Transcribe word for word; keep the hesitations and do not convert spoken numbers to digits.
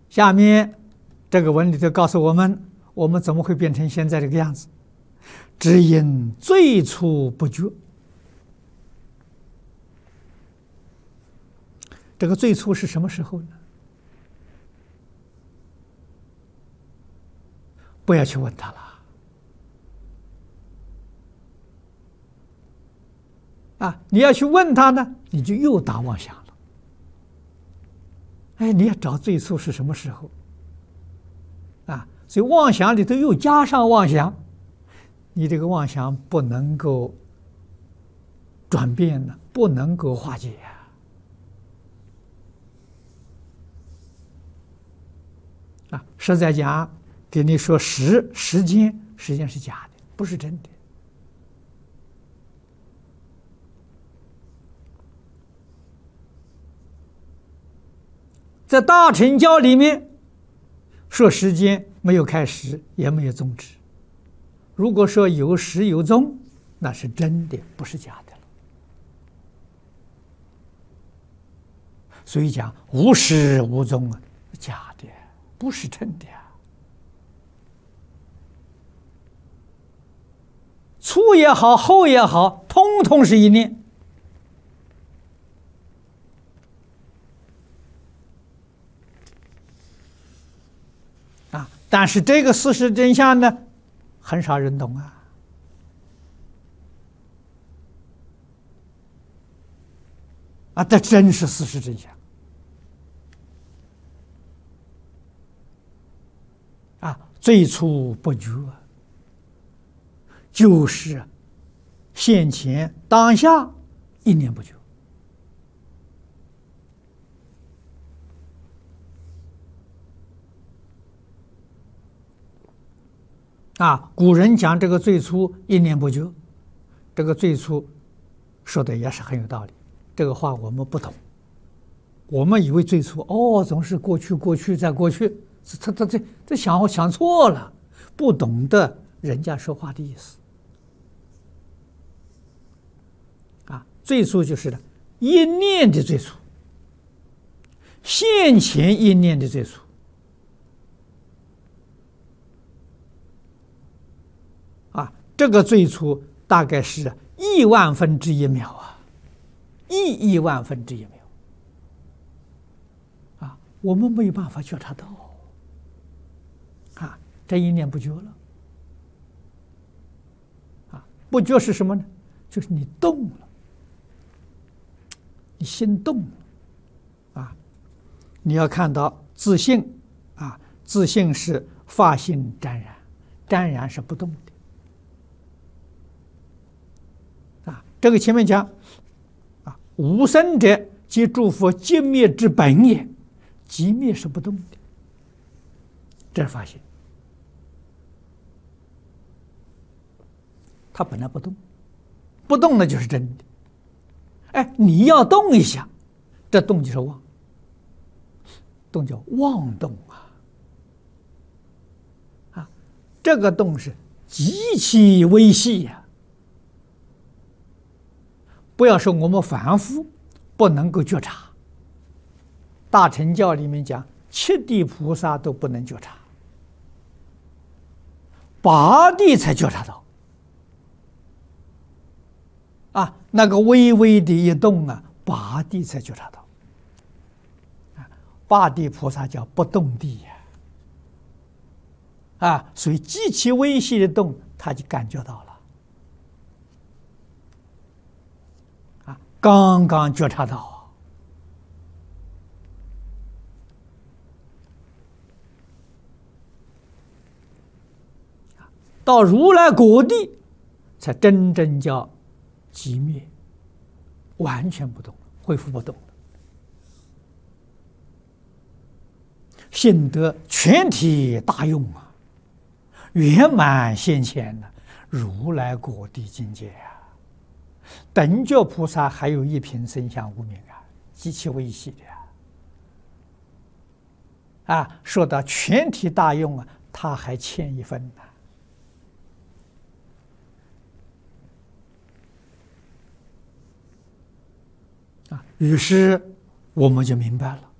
下面这个文里头告诉我们，我们怎么会变成现在这个样子？只因最初不觉。这个最初是什么时候呢？不要去问他了。啊，你要去问他呢，你就又打妄想了。哎，你要找最初是什么时候？啊，所以妄想里头又加上妄想，你这个妄想不能够转变呢，不能够化解呀。啊，实在讲，给你说时时间，时间是假的，不是真的。在大乘教里面说时间没有开始，也没有终止。如果说有始有终，那是真的，不是假的了。所以讲无始无终啊，假的，不是真的啊。初也好，后也好，通通是一念。啊，但是这个事实真相呢，很少人懂啊。啊，这真是事实真相。啊，最初不觉，就是现前当下一念不觉。啊，古人讲这个最初一念不觉，这个最初说的也是很有道理。这个话我们不懂，我们以为最初哦，总是过去，过去再过去，他他这这想想错了，不懂得人家说话的意思。啊，最初就是呢，一念的最初，现前一念的最初。啊，这个最初大概是亿万分之一秒啊，亿亿万分之一秒啊，我们没有办法觉察到啊，这一念不觉了啊，不觉是什么呢？就是你动了，你心动了啊，你要看到自性啊，自性是法性沾染，沾染是不动的。这个前面讲啊，无生者即诸佛寂灭之本也，寂灭是不动的，这是法性，它本来不动，不动那就是真的。哎，你要动一下，这动就是妄，动叫妄动啊，啊，这个动是极其微细呀、啊。不要说我们凡夫不能够觉察，大乘教里面讲，七地菩萨都不能觉察，八地才觉察到。啊，那个微微的一动啊，八地才觉察到。啊，八地菩萨叫不动地呀。啊，所以极其微细的动，他就感觉到了。刚刚觉察到啊，到如来果地才真正叫寂灭，完全不动，恢复不动了，性得全体大用啊，圆满现前了如来果地境界啊。等觉菩萨还有一品生相无明啊，极其微细的啊，啊，说到全体大用啊，他还欠一分呢。啊，于是我们就明白了，